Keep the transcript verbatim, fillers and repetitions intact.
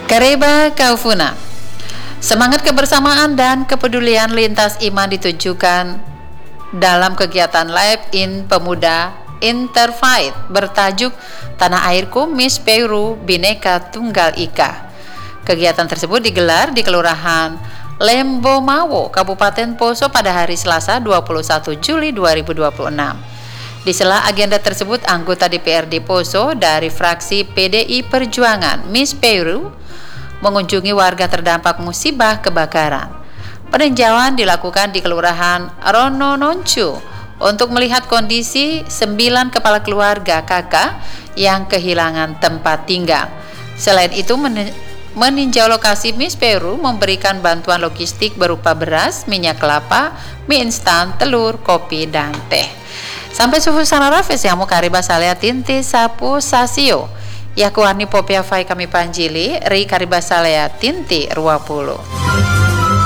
Kareba Kaufuna. Semangat kebersamaan dan kepedulian lintas iman ditujukan dalam kegiatan Live in Pemuda Interfaith bertajuk Tanah Airku Miss Peru Bhinneka Tunggal Ika. Kegiatan tersebut digelar di Kelurahan Lembomawo, Kabupaten Poso pada hari Selasa dua puluh satu Juli dua ribu dua puluh enam. Di sela agenda tersebut, anggota D P R D Poso dari fraksi P D I Perjuangan Miss Peru mengunjungi warga terdampak musibah kebakaran. Peninjauan dilakukan di Kelurahan Ronononcu untuk melihat kondisi sembilan kepala keluarga kakak yang kehilangan tempat tinggal. Selain itu, meninjau lokasi Miss Peru memberikan bantuan logistik berupa beras, minyak kelapa, mie instan, telur, kopi, dan teh. Sampai suhu sanara fesiamu kariba salea tinti sapu sasio. Yakuani popia fai kami panjili, ri kariba salea tinti ruapulu.